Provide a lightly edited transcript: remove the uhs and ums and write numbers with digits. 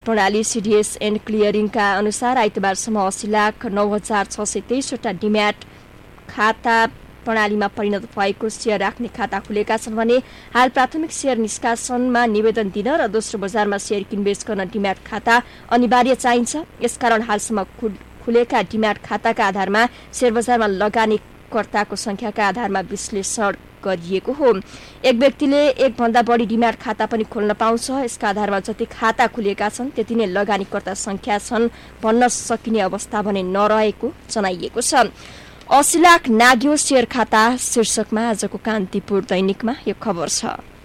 प्रणाली CDS and क्लियरिङका अनुसार आइतबारसम्म 80,09,623 demat खाता प्रणालीमा परिणत भएको सेयर राख्ने खाता खुलेका छन् भने हाल प्राथमिक सेयर निष्कासनमा निवेदन दिन र दोस्रो बजारमा सेयर किनबेच गर्न डिम्याट खाता अनिवार्य चाहिन्छ। यसकारण हालसम्म खुलेका डिम्याट खाताका आधारमा सेयर बजारमा लगानीकर्ताको संख्याका आधारमा विश्लेषण गरिएको हो। एक व्यक्तिले एकभन्दा बढी डिम्याट खाता पनि खोल्न पाउँछ। यसका आधारमा जति खाता खुलेका छन् त्यति नै लगानीकर्ता संख्या छन् भन्न सकिने अवस्था भने नरहेको जनाइएको छ। 80 लाख नाग्यो सेयर खाता शीर्षकमा आजको कान्तिपुर दैनिकमा यो खबर छ।